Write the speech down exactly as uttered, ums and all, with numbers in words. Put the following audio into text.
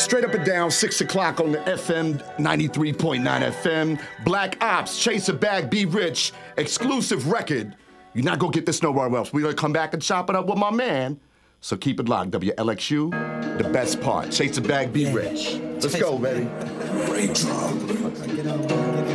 Straight up and down, six o'clock on the F M, ninety-three point nine F M. Black Ops, Chase a Bag, Be Rich, exclusive record. You're not gonna get this nowhere else. We're gonna come back and chop it up with my man. So keep it locked. W L X U, the best part. Chase a Bag, Be Rich. Let's go, baby. Great drum.